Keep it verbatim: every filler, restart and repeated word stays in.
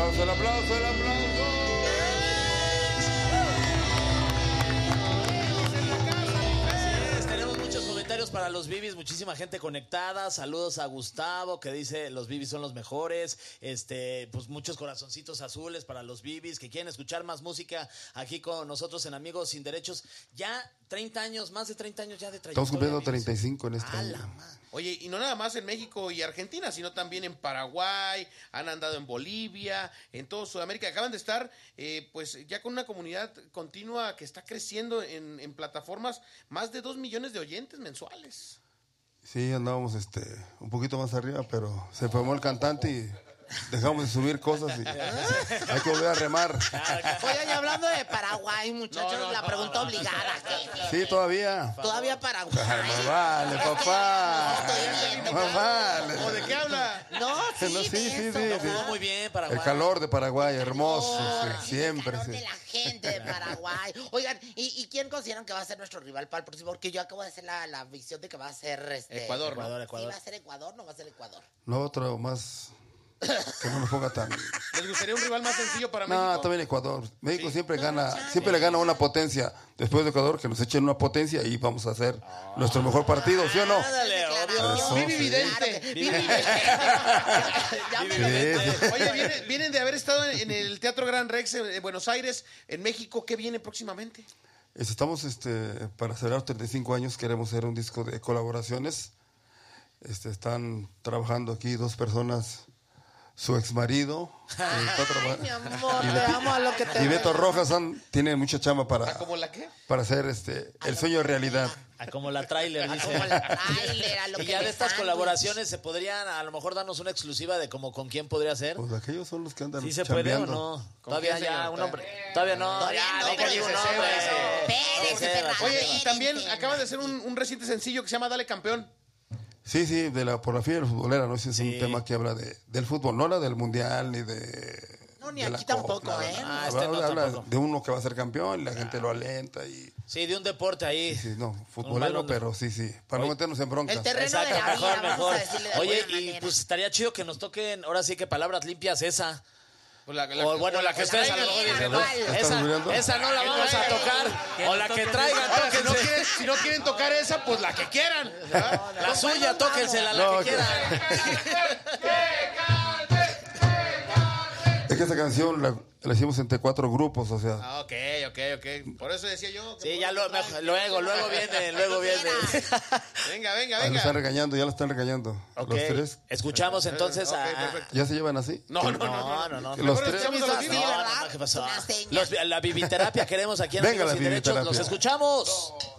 aplauso, el aplauso, el aplauso. Para los Bibis, muchísima gente conectada. Saludos a Gustavo, que dice los Bibis son los mejores. Este, pues muchos corazoncitos azules para los Bibis que quieren escuchar más música aquí con nosotros en Amigos Sin Derechos. Ya treinta años, más de treinta años ya de trayectoria. Estamos cumpliendo treinta y cinco en este año. Oye, y no nada más en México y Argentina, sino también en Paraguay, han andado en Bolivia, en todo Sudamérica. Acaban de estar, eh, pues, ya con una comunidad continua que está creciendo en, en plataformas, más de dos millones de oyentes mensuales. Sí, andábamos este, un poquito más arriba, pero se formó el cantante y dejamos de subir cosas y hay que volver a remar. Oye, y hablando de Paraguay, muchachos, No, no, la pregunta no, no. obligada. Sí, todavía. Todavía Paraguay. Más vale, papá. Más vale. ¿O de qué habla? No, sí, No, sí, de sí, eso. sí, No, sí. jugó muy bien Paraguay. El calor de Paraguay, hermoso, Calor, sí, siempre, el calor sí. de la gente de Paraguay. Oigan, ¿y, y quién consideran que va a ser nuestro rival para el próximo? Porque yo acabo de hacer la, la visión de que va a ser este, Ecuador, ¿no? Ecuador, ¿Sí Ecuador. va a ser Ecuador? ¿No va a ser Ecuador? No, otro más que no me ponga tan. ¿Les gustaría un rival más sencillo para México? No, también Ecuador. México Sí. siempre gana, siempre le gana una potencia. Después de Ecuador, que nos echen una potencia y vamos a hacer nuestro mejor partido, ¿sí o no? Ándale, obvio. Eso, Vivi sí. Vidente. Claro que- Vivi Vivi Ya me lo Sí, metí. sí. Oye, vienen, vienen de haber estado en, en el Teatro Gran Rex en, en Buenos Aires, en México. ¿Qué viene próximamente? Estamos este, para celebrar treinta y cinco años, queremos hacer un disco de colaboraciones. Este, están trabajando aquí dos personas, su ex marido Ay, mi amor, te amo a lo que te y Beto veo. Rojas han, tiene mucha chamba para, ¿Ah, cómo la qué? para hacer este, el sueño realidad. Ah, como la trailer, dice. Como la trailer, a lo Y que ya le de estas sándwich. colaboraciones se podrían a lo mejor darnos una exclusiva de como con quién podría ser. Pues aquellos son los que andan ¿Sí se puede o chambeando. no? Todavía quién, ya señor? un nombre. Todavía no. Todavía ya, no, deja porque digo un se nombre. ceba, Espérense, Se ceba. perra. Oye, y Espérense. también acaban de hacer un, un reciente sencillo que se llama Dale Campeón. Sí, sí, de la, por la fiebre futbolera, ¿no? Ese es Sí. un tema que habla de, del fútbol, no habla del mundial ni de... No, ni de la aquí tampoco, Copa, ¿eh? nada, Ah, este habla no, habla tampoco. de uno que va a ser campeón y la gente lo alenta y... Sí, de un deporte ahí. Sí, no, Un futbolero, balón de- pero sí, sí, para no meternos en broncas. El terreno de Exacto, la vida, mejor, vamos mejor. a decirle de Oye, alguna y manera. pues estaría chido que nos toquen, ahora sí que palabras limpias esa. Pues la- la- O bueno, la que o ustedes a lo mejor dicen, ¿no? ¿Cuál? Esa, mirando? esa no la vamos a tocar. O la que traigan, Ahora, si no, tóquense. quieren, si no quieren tocar esa, pues la que quieran. ¿verdad? La suya, tóquensela, la No, que que- quieran. Es que esa canción la, la hicimos entre cuatro grupos, o sea... Ah, ok, ok, ok. Por eso decía yo. que Sí, por ya eso lo, traen. mejor- luego, luego viene, luego viene. Venga, venga, Ah, lo están venga. regañando, ya lo están regañando. Ok, Los tres. escuchamos entonces Ok, a... perfecto. ¿Ya se llevan así? No, no, no, No, no. no, no. Los Mejor tres. escuchamos a los Así, Bibis. ¿verdad? No, ¿qué pasó? Una seña. Los- la bibiterapia queremos aquí en Venga, Amigos la Sin Derechos. bibiterapia. Los escuchamos.